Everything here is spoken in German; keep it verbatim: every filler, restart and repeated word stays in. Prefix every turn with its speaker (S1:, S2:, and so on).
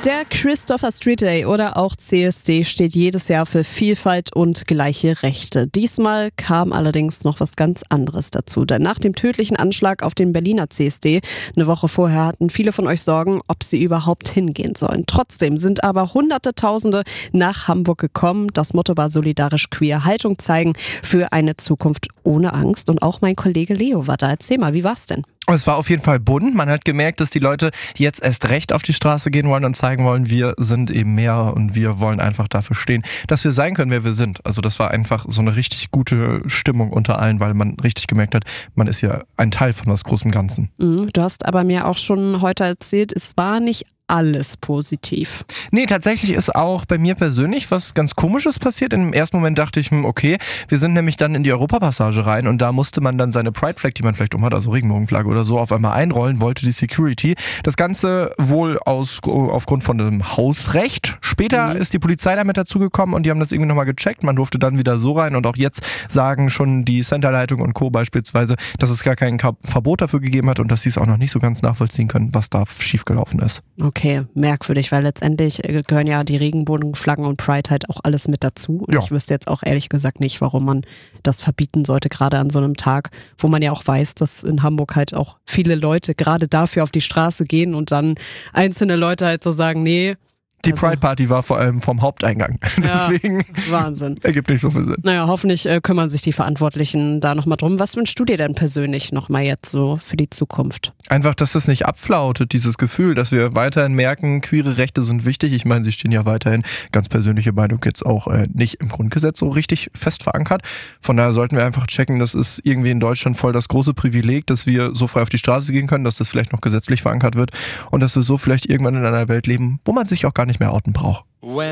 S1: Der Christopher Street Day oder auch C S D steht jedes Jahr für Vielfalt und gleiche Rechte. Diesmal kam allerdings noch was ganz anderes dazu. Denn nach dem tödlichen Anschlag auf den Berliner C S D eine Woche vorher hatten viele von euch Sorgen, ob sie überhaupt hingehen sollen. Trotzdem sind aber Hunderte, Tausende nach Hamburg gekommen. Das Motto war solidarisch queer, Haltung zeigen für eine Zukunft ohne Angst. Und auch mein Kollege Leo war da. Erzähl mal, wie war's denn?
S2: Es war auf jeden Fall bunt. Man hat gemerkt, dass die Leute jetzt erst recht auf die Straße gehen wollen und zeigen wollen, wir sind eben mehr und wir wollen einfach dafür stehen, dass wir sein können, wer wir sind. Also das war einfach so eine richtig gute Stimmung unter allen, weil man richtig gemerkt hat, man ist ja ein Teil von was großem Ganzen.
S1: Mhm, du hast aber mir auch schon heute erzählt, es war nicht alles positiv.
S2: Nee, tatsächlich ist auch bei mir persönlich was ganz Komisches passiert. Im ersten Moment dachte ich, okay, wir sind nämlich dann in die Europapassage rein und da musste man dann seine Pride Flag, die man vielleicht umhat, also Regenbogenflagge oder so, auf einmal einrollen, wollte die Security. Das Ganze wohl aus, aufgrund von einem Hausrecht. Später mhm. ist die Polizei damit dazugekommen und die haben das irgendwie nochmal gecheckt. Man durfte dann wieder so rein und auch jetzt sagen schon die Centerleitung und Co. beispielsweise, dass es gar kein Verbot dafür gegeben hat und dass sie es auch noch nicht so ganz nachvollziehen können, was da schiefgelaufen ist.
S1: Okay, merkwürdig, weil letztendlich gehören ja die Regenbogenflaggen und Pride halt auch alles mit dazu. Und
S2: ja.
S1: ich wüsste jetzt auch ehrlich gesagt nicht, warum man das verbieten sollte, gerade an so einem Tag, wo man ja auch weiß, dass in Hamburg halt auch viele Leute gerade dafür auf die Straße gehen und dann einzelne Leute halt so sagen, nee.
S2: Die
S1: also,
S2: Pride Party war vor allem vom Haupteingang.
S1: Ja,
S2: Deswegen
S1: Wahnsinn.
S2: Ergibt nicht so viel Sinn.
S1: Naja, hoffentlich äh, kümmern sich die Verantwortlichen da nochmal drum. Was wünschst du dir denn persönlich nochmal jetzt so für die Zukunft?
S2: Einfach, dass das nicht abflautet, dieses Gefühl, dass wir weiterhin merken, queere Rechte sind wichtig. Ich meine, sie stehen ja weiterhin, ganz persönliche Meinung, jetzt auch äh, nicht im Grundgesetz so richtig fest verankert. Von daher sollten wir einfach checken, das ist irgendwie in Deutschland voll das große Privileg, dass wir so frei auf die Straße gehen können, dass das vielleicht noch gesetzlich verankert wird und dass wir so vielleicht irgendwann in einer Welt leben, wo man sich auch gar nicht mehr outen braucht.